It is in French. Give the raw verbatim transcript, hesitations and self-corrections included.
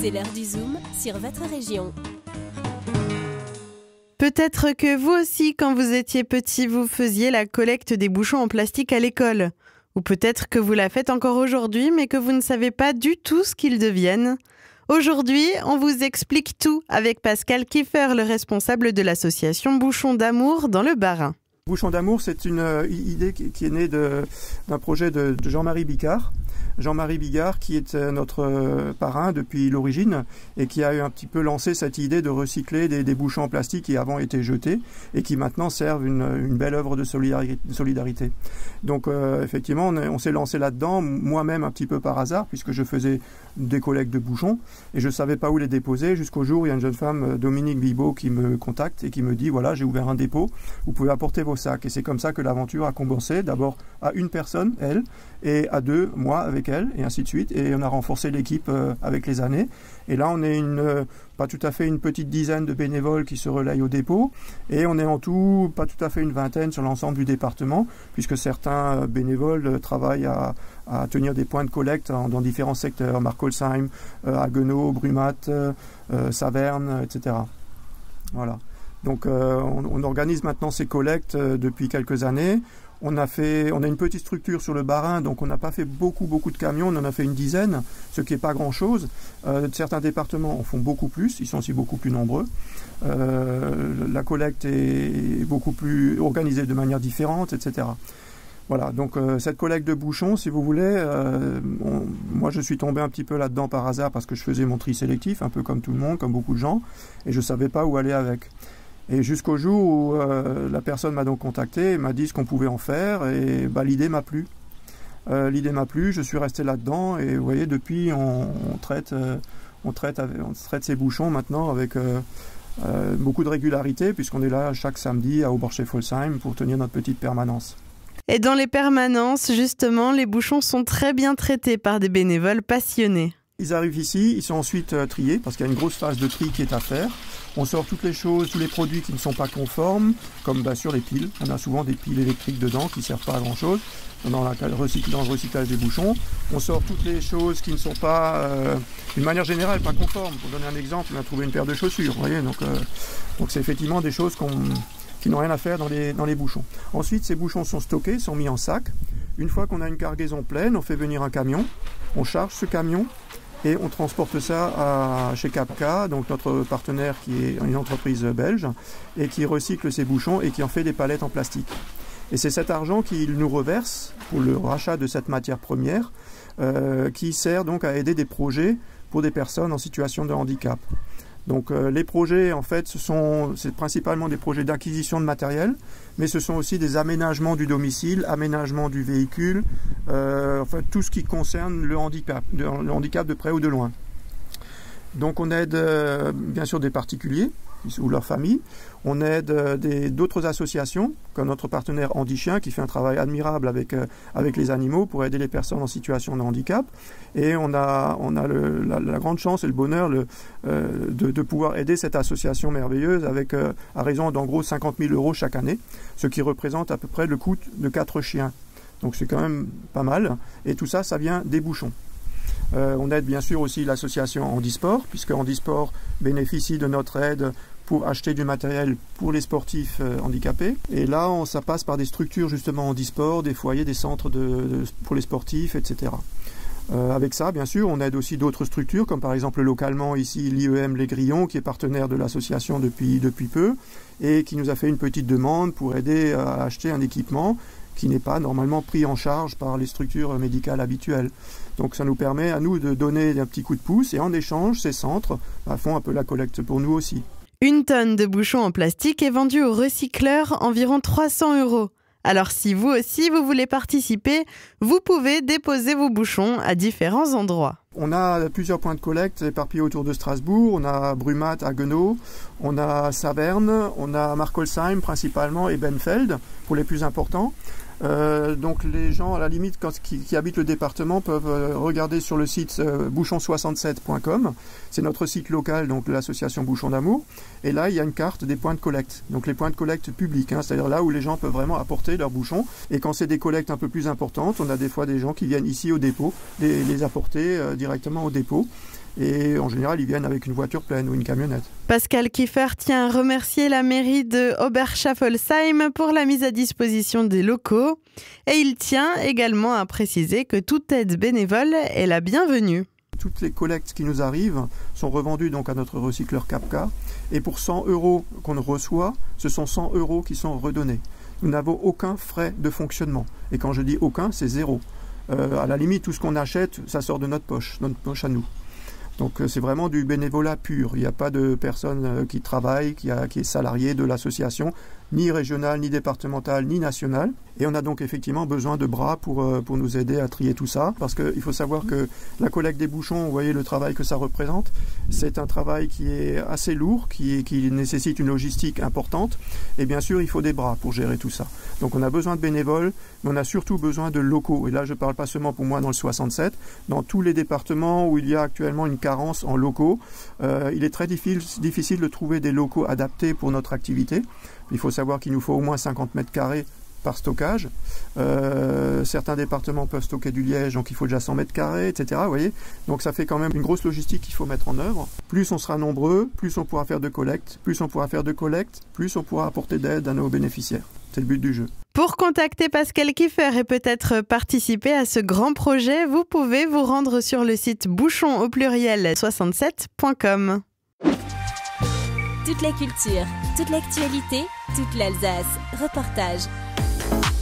C'est l'heure du Zoom sur votre région. Peut-être que vous aussi, quand vous étiez petit, vous faisiez la collecte des bouchons en plastique à l'école. Ou peut-être que vous la faites encore aujourd'hui, mais que vous ne savez pas du tout ce qu'ils deviennent. Aujourd'hui, on vous explique tout avec Pascal Kiefer, le responsable de l'association Bouchons d'Amour dans le Bas-Rhin. Bouchons d'Amour, c'est une euh, idée qui, qui est née de, d'un projet de, de Jean-Marie Bigard. Jean-Marie Bigard, qui est notre euh, parrain depuis l'origine et qui a eu un petit peu lancé cette idée de recycler des, des bouchons en plastique qui avant étaient jetés et qui maintenant servent une, une belle œuvre de solidarité. De solidarité. Donc euh, effectivement, on, on s'est lancé là-dedans, moi-même un petit peu par hasard, puisque je faisais des collectes de bouchons et je ne savais pas où les déposer jusqu'au jour où il y a une jeune femme, Dominique Bibot, qui me contacte et qui me dit, voilà, j'ai ouvert un dépôt, vous pouvez apporter vos sacs. Et c'est comme ça que l'aventure a commencé, d'abord à une personne, elle, et à deux, moi avec elle, et ainsi de suite. Et on a renforcé l'équipe euh, avec les années. Et là, on est une, euh, pas tout à fait une petite dizaine de bénévoles qui se relayent au dépôt. Et on est en tout pas tout à fait une vingtaine sur l'ensemble du département, puisque certains bénévoles euh, travaillent à, à tenir des points de collecte en, dans différents secteurs, Markolsheim, euh, Haguenau, Brumat, euh, euh, Saverne, et cetera. Voilà. Donc euh, on, on organise maintenant ces collectes euh, depuis quelques années. On a fait, on a une petite structure sur le Bas-Rhin, donc on n'a pas fait beaucoup, beaucoup de camions, on en a fait une dizaine, ce qui n'est pas grand-chose. Euh, certains départements en font beaucoup plus, ils sont aussi beaucoup plus nombreux. Euh, la collecte est beaucoup plus organisée de manière différente, et cetera. Voilà, donc euh, cette collecte de bouchons, si vous voulez, euh, on, moi je suis tombé un petit peu là-dedans par hasard parce que je faisais mon tri sélectif, un peu comme tout le monde, comme beaucoup de gens, et je ne savais pas où aller avec. Et jusqu'au jour où euh, la personne m'a donc contacté, m'a dit ce qu'on pouvait en faire, et bah, l'idée m'a plu. Euh, l'idée m'a plu, je suis resté là-dedans, et vous voyez, depuis, on, on, traite, euh, on, traite, avec, on traite ces bouchons maintenant avec euh, euh, beaucoup de régularité, puisqu'on est là chaque samedi à Oberscheffolsheim pour tenir notre petite permanence. Et dans les permanences, justement, les bouchons sont très bien traités par des bénévoles passionnés. Ils arrivent ici, ils sont ensuite euh, triés, parce qu'il y a une grosse phase de tri qui est à faire. On sort toutes les choses, tous les produits qui ne sont pas conformes, comme bien sûr les piles. On a souvent des piles électriques dedans qui ne servent pas à grand chose dans, la, dans le recyclage des bouchons. On sort toutes les choses qui ne sont pas, euh, d'une manière générale, pas conformes. Pour donner un exemple, on a trouvé une paire de chaussures, vous voyez, donc euh, donc c'est effectivement des choses qu'on, qui n'ont rien à faire dans les, dans les bouchons. Ensuite, ces bouchons sont stockés, sont mis en sac. Une fois qu'on a une cargaison pleine, on fait venir un camion, on charge ce camion, et on transporte ça à, chez Capca, donc notre partenaire qui est une entreprise belge, et qui recycle ces bouchons et qui en fait des palettes en plastique. Et c'est cet argent qu'il nous reverse pour le rachat de cette matière première, euh, qui sert donc à aider des projets pour des personnes en situation de handicap. Donc euh, les projets, en fait, ce sont, c'est principalement des projets d'acquisition de matériel, mais ce sont aussi des aménagements du domicile, aménagements du véhicule, euh, enfin tout ce qui concerne le handicap, de, le handicap de près ou de loin. Donc on aide euh, bien sûr des particuliers ou leurs familles, on aide euh, des, d'autres associations, comme notre partenaire Handichien qui fait un travail admirable avec, euh, avec les animaux pour aider les personnes en situation de handicap. Et on a, on a le, la, la grande chance et le bonheur le, euh, de, de pouvoir aider cette association merveilleuse avec, euh, à raison d'en gros cinquante mille euros chaque année, ce qui représente à peu près le coût de quatre chiens. Donc c'est quand même pas mal. Et tout ça, ça vient des bouchons. Euh, on aide bien sûr aussi l'association Handisport, puisque Handisport bénéficie de notre aide pour acheter du matériel pour les sportifs euh, handicapés. Et là, on, ça passe par des structures justement Handisport, des foyers, des centres de, de, pour les sportifs, et cetera. Euh, avec ça, bien sûr, on aide aussi d'autres structures, comme par exemple localement ici l'I E M Les Grillons, qui est partenaire de l'association depuis, depuis peu, et qui nous a fait une petite demande pour aider à acheter un équipement qui n'est pas normalement pris en charge par les structures médicales habituelles. Donc ça nous permet à nous de donner un petit coup de pouce, et en échange, ces centres bah, font un peu la collecte pour nous aussi. Une tonne de bouchons en plastique est vendue aux recycleurs environ trois cents euros. Alors si vous aussi vous voulez participer, vous pouvez déposer vos bouchons à différents endroits. On a plusieurs points de collecte éparpillés autour de Strasbourg. On a Brumat, Haguenau, on a Saverne, on a Markolsheim principalement et Benfeld pour les plus importants. Euh, donc les gens à la limite quand, qui, qui habitent le département peuvent euh, regarder sur le site euh, bouchon soixante-sept point com. C'est notre site local donc de l'association Bouchons d'Amour. Et là il y a une carte des points de collecte. Donc les points de collecte publics, hein, c'est-à-dire là où les gens peuvent vraiment apporter leurs bouchons. Et quand c'est des collectes un peu plus importantes, on a des fois des gens qui viennent ici au dépôt les, les apporter euh, directement au dépôt. Et en général, ils viennent avec une voiture pleine ou une camionnette. Pascal Kiefer tient à remercier la mairie de Oberschaffelsheim pour la mise à disposition des locaux. Et il tient également à préciser que toute aide bénévole est la bienvenue. Toutes les collectes qui nous arrivent sont revendues donc à notre recycleur Capca. Et pour cent euros qu'on reçoit, ce sont cent euros qui sont redonnés. Nous n'avons aucun frais de fonctionnement. Et quand je dis aucun, c'est zéro. Euh, à la limite, tout ce qu'on achète, ça sort de notre poche, notre poche à nous. Donc c'est vraiment du bénévolat pur. Il n'y a pas de personne qui travaille, qui, a, qui est salarié de l'association, ni régionale, ni départementale, ni nationale. Et on a donc effectivement besoin de bras pour, pour nous aider à trier tout ça. Parce qu'il faut savoir que la collecte des bouchons, vous voyez le travail que ça représente, c'est un travail qui est assez lourd, qui, qui nécessite une logistique importante. Et bien sûr, il faut des bras pour gérer tout ça. Donc on a besoin de bénévoles, mais on a surtout besoin de locaux. Et là, je ne parle pas seulement pour moi dans le soixante-sept. Dans tous les départements où il y a actuellement une carence en locaux, euh, il est très difficile, difficile de trouver des locaux adaptés pour notre activité. Il faut savoir qu'il nous faut au moins cinquante mètres carrés par stockage. Euh, certains départements peuvent stocker du liège, donc il faut déjà cent mètres carrés, et cetera. Vous voyez, donc ça fait quand même une grosse logistique qu'il faut mettre en œuvre. Plus on sera nombreux, plus on pourra faire de collecte. Plus on pourra faire de collecte, plus on pourra apporter d'aide à nos bénéficiaires. C'est le but du jeu. Pour contacter Pascal Kiefer et peut-être participer à ce grand projet, vous pouvez vous rendre sur le site bouchon au pluriel soixante-sept point com. Toute la culture, toute l'actualité, toute l'Alsace. Reportage.